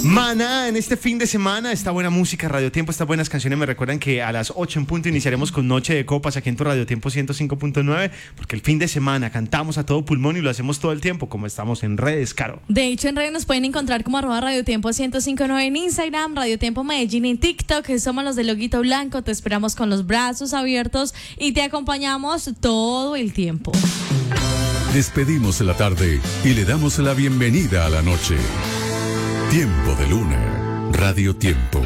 Maná, en este fin de semana, esta buena música, Radio Tiempo, estas buenas canciones me recuerdan que a las 8 en punto iniciaremos con Noche de Copas aquí en tu Radio Tiempo 105.9, porque el fin de semana cantamos a todo pulmón y lo hacemos todo el tiempo, como estamos en redes, Caro. De hecho, en redes nos pueden encontrar como @Radio Tiempo 105.9 en Instagram, Radio Tiempo Medellín en TikTok, somos los de Loguito Blanco, te esperamos con los brazos abiertos y te acompañamos todo el tiempo. Despedimos la tarde y le damos la bienvenida a la noche. Tiempo de Luna, Radio Tiempo.